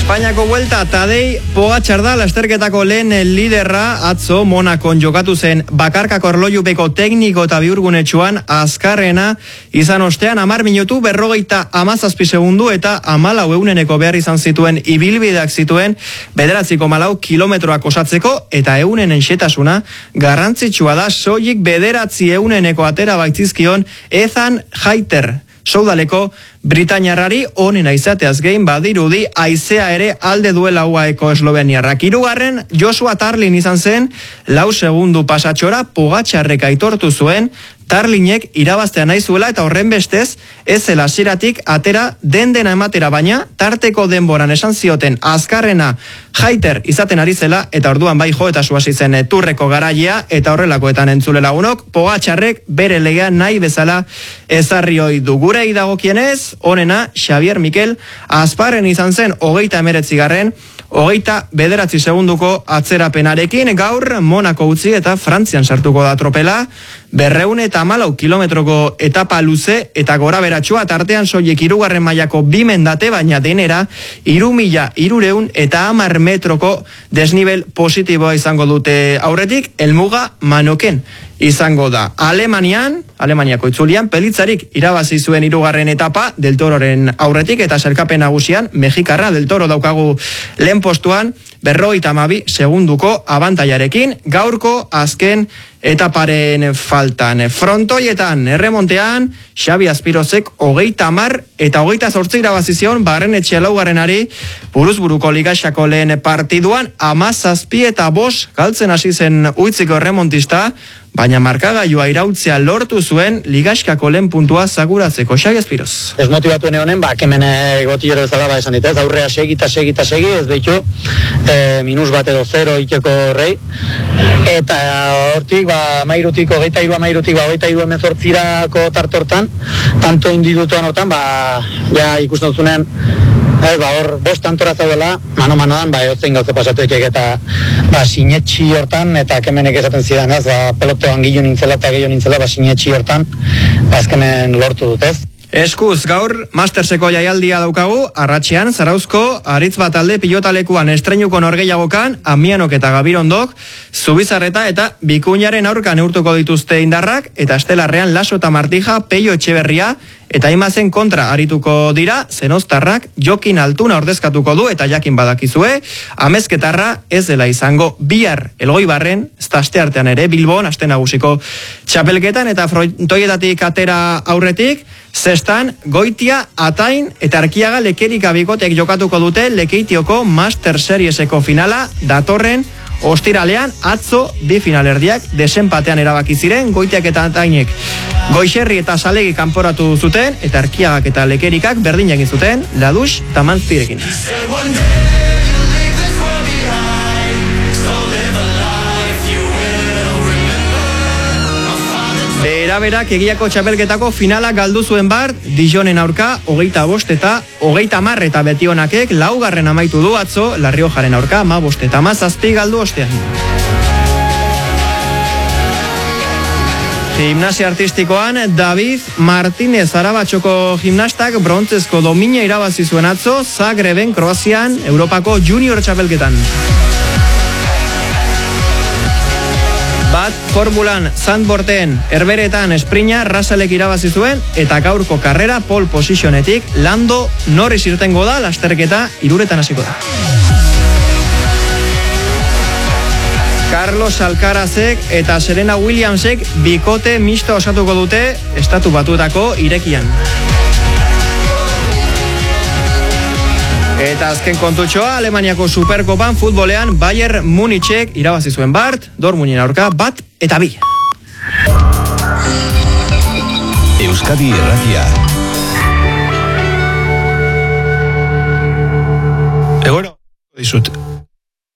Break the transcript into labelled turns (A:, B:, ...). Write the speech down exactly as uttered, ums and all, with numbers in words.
A: Espainiako vuelta, Tadej Pogačar da lasterketako lehen liderra. Atzo Monakon jokatu zen bakarkako erlojupeko tekniko eta bihurgunetsuan azkarrena izan ostean hamar minutu berrogeita hamazazpi segundu eta hamalau euneneko behar izan zituen ibilbideak zituen bederatziko malau kilometroak osatzeko, eta eunenen xetasuna garrantzitsua da, soilik bederatzi euneneko atera baitzizkion Ethan Hayter Soudaleko Britainiarrari onena izateaz gain badirudi haizea ere alde duela uaeko esloveniarrak. Hirugarren Joshua Tarlin izan zen, lau segundu pasatxora Pogačarrek aitortu zuen Tarlinek irabaztea nahi zuela eta horren bestez ez zela hasieratik atera den dena ematera, baina tarteko denboran esan zioten azkarrena Hayter izaten ari zela, eta orduan bai jo eta suasi zen turreko garaia, eta horrelakoetan entzule lagunok Pogačarrek bere legea nahi bezala ezarri ohi du. Gurei dagokienez, onena Xavier Mikel Azparren izan zen hogeita emeretzigarren, hogeita bederatzi segunduko atzerapenarekin. Gaur Monako utzi eta Frantzian sartuko da tropela, berreun eta hamalau kilometroko etapa luze eta gora beratxua, tartean soilik hirugarren mailako bi mendate, baina denera hiru mila hirureun eta hamar metroko desnivel positiboa izango dute aurretik. Helmuga Manoken izango da. Alemanian, Alemaniako itzulian, Pelitzarik irabazi zuen hirugarren etapa Del Tororen aurretik, eta sailkapen nagusian Mexikarra Del Toro daukagu lehen postuan berrogeita hamabi segunduko abantailarekin. Gaurko azken etaparen faltan. Frontoietan, erremontean, Xabi Azpirozek hogeita hamar eta hogeita zortzi irabazi zion Barrenetxea laugarrenari buruzburuko ligaxako lehen partiduan, hamazazpi eta bost galtzen hasi zen uitziko erremontista, baina markagailua iraultzea lortu zuen ligaxkako lehen puntua zaguratzeko. Xabi Azpiroz.
B: Ez motibatuen egonen, ba, kemen gotillero bezala ba esan ditez, aurrea segita, segita, segi, ez behitu, e, minus bat edo zero ikeko rei, eta hortik, ba, mairutik, hogeita iru amairutik, ba, hogeita iru emezortzirako tartortan, tanto individutuan hortan, ba, ja ikusten duzunean, Ez, ba, hor, bost antora zaudela, mano-manoan, ba, eotzen gauze pasatuek eta, ba, sinetxi hortan, eta kemenek esaten zidan, ez, ba, peloteoan gillo nintzela eta gillo nintzela, ba, sinetxi hortan, ba, azkenen lortu dut, ez.
A: Eskuz, gaur Masterseko jaialdia daukagu, arratsean, Zarauzko, aritz bat alde pilotalekuan estreinuko norgehiagokan, Amianok eta Gabirondok, Zubizarreta eta Bikuñaren aurka neurtuko dituzte indarrak, eta estelarrean Laso eta Martija, Peio Etxeberria, eta Imazen kontra arituko dira, Zenoztarrak Jokin Altuna ordezkatuko du, eta jakin badakizue, Amezketarra ez dela izango bihar Elgoibarren, ez da aste artean ere, Bilbon, aste nagusiko txapelketan, eta frontoietatik atera aurretik, Zestan, Goitia, Atain eta Arkiaga Lekerika bikotek jokatuko dute Lekeitioko Master Serieseko finala datorren ostiralean. Atzo bi finalerdiak desenpatean erabaki ziren, Goitiak eta Atainek Goixerri eta Salegi kanporatu zuten, eta Arkiagak eta Lekerikak berdin egin zuten Ladux eta Manzpirekin. Beraberak egiako txapelketako finala galdu zuen Bart, Dijonen aurka, hogeita bost eta hogeita hamar, eta Betionakek laugarren amaitu du atzo, La Riojaren aurka, ma bost eta mazazpi galdu ostean. Gimnasia artistikoan, David Martínez Arabatxoko gimnastak brontzezko domina irabazi zuen atzo, Zagreben, Kroazian, Europako junior txapelketan. Bat formulan Zandborten erberetan esprina Rasalek irabazi zuen, eta gaurko karrera pole positionetik Lando Norris irtengo da, lasterketa hiruretan hasiko da. Carlos Alcarazek eta Serena Williamsek bikote misto osatuko dute Estatu Batuetako irekian. Eta azken kontutxoa, Alemaniako Superkopan futbolean Bayern Munichek irabazi zuen Bart, Dortmunden aurka bat eta bi.
C: Euskadi Irratia.
A: Egoro, dizut.